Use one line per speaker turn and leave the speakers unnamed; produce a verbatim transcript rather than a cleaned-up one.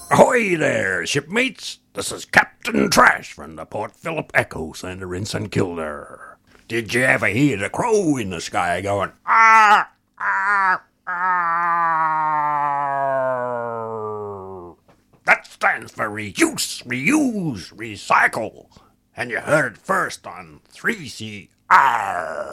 Ahoy there, shipmates! This is Captain Trash from the Port Phillip Echo Center in St Kilda. Did you ever hear the crow in the sky going, ah, ah, ah? That stands for reuse, reuse, recycle. And you heard it first on three C R.